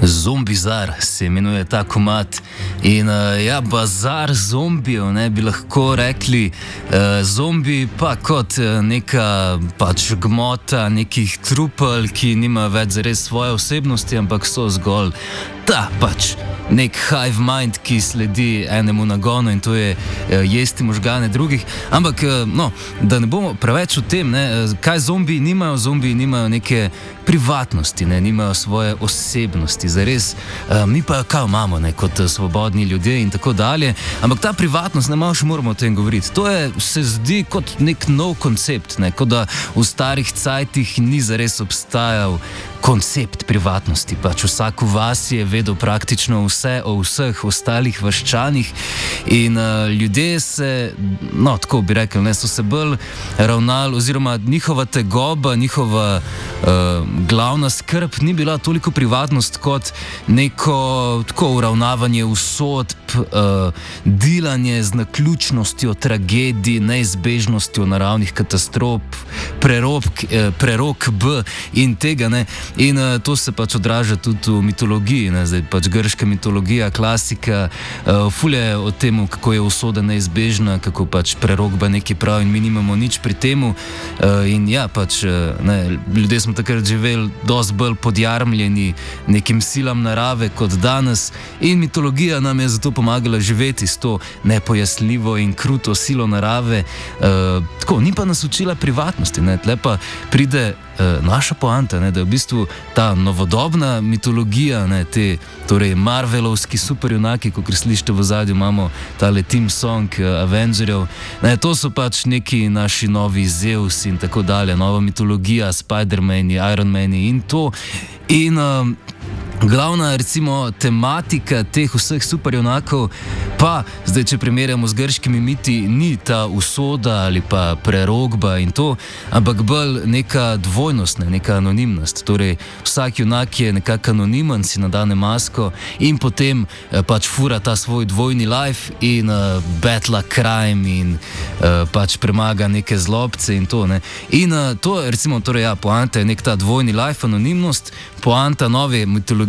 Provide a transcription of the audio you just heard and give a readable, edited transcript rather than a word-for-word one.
Zombizar se imenuje ta komad. In ja, bazar zombijev, ne bi lahko rekli. Zombi pa kot neka pač gmota nekih trupel, ki nima več zares svoje osebnosti, ampak so zgolj ta pač nek hive mind, ki sledi enemu nagonu, in to je jesti možgane drugih. Ampak, no, da ne bomo preveč o tem, ne, kaj zombiji nimajo. Zombiji nimajo neke privatnosti, ne, nimajo svoje osebnosti, zares. Mi pa kaj imamo, ne, kot svobodni ljudje in tako dalje. Ampak ta privatnost, ne, malo še moramo o tem govoriti. To je, se zdi kot nek nov koncept, ne, kot da v starih cajtih ni zares obstajal koncept privatnosti. Pač vsak v vasi je vedel praktično vse o vseh ostalih vaščanih in ljudje se, no, tako bi rekel, ne, so se bolj ravnali, oziroma njihova tegoba, njihova glavna skrb ni bila toliko privatnost kot neko tako uravnavanje usodb, dilanje z naključnostjo tragedij, neizbežnostjo naravnih katastrof, prerok B in tega, ne. In to se pač odraža tudi v mitologiji, ne. Zdaj pač grška mitologija, klasika, fulje o tem, kako je usoda neizbežna, kako pač prerokba nekaj prav in mi nimamo nič pri temu. In ja, pač, ne, ljudje smo takrat živeli dosti bolj podjarmljeni nekim silam narave kot danes in mitologija nam je zato pomagala živeti s to nepojasnljivo in kruto silo narave. Tako, ni pa nas učila privatnosti, ne. Tle pa pride naša poanta, ne, da je v bistvu ta novodobna mitologija, ne, te, torej Marvelovski superjunaki, kakor slišite v ozadju, imamo tale team song Avengerjev, ne, to so pač neki naši novi Zeus in tako dalje, nova mitologija, Spider-Mani, Iron Mani in to. In glavna, recimo, tematika teh vseh superjunakov pa, zdaj, če primerjamo z grškimi miti, ni ta usoda ali pa prerokba in to, ampak bolj neka dvojnost, ne, neka anonimnost. Torej, vsak junak je nekako anonimen, si nadane masko in potem pač fura ta svoj dvojni life in betla crime in pač premaga neke zlobce in to, ne. In to, recimo, torej, ja, poanta je nek ta dvojni life, anonimnost, poanta nove mitologije